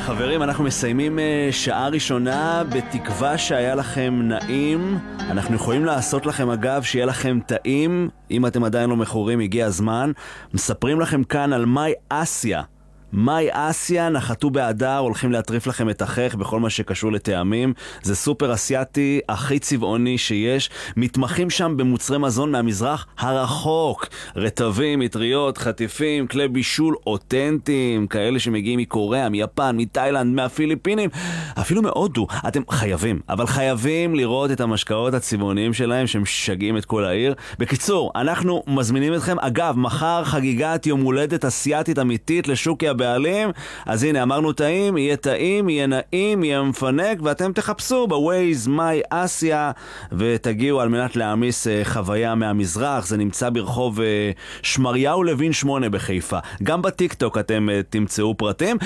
חברים, אנחנו מסיימים שעה ראשונה בתקווה שהיה לכם נעים. אנחנו יכולים לעשות לכם אגב שיהיה לכם טעים. אם אתם עדיין לא מכורים, הגיע הזמן. מספרים לכם כאן על מאי אסיה. מאי אסיה נחתו באדר, הולכים להטריף לכם את החך בכל מה שקשור לטעמים. זה סופר אסיאטי הכי צבעוני שיש. מתמחים שם במוצרי מזון מהמזרח הרחוק. רטבים, מטריות, חטיפים, כלי בישול אותנטיים, כאלה שמגיעים מקוריאה, מיפן, מתאילנד, מהפיליפינים, אפילו מהודו. אתם חייבים, אבל חייבים לראות את המשקאות הצבעוניים שלהם שמשגעים את כל העיר. בקיצור, אנחנו מזמינים אתכם. אגב, מחר חגיגת יום הולדת אסיאטית אמיתית לשוקי הבעלים. אז הנה, אמרנו טעים, יהיה טעים, יהיה נעים, יהיה מפנק, ואתם תחפשו בווייז מאי אסיה ותגיעו על מנת להעמיס חוויה מהמזרח. זה נמצא ברחוב שמריהו לוין 8 בחיפה. גם בטיקטוק אתם תמצאו פרטים.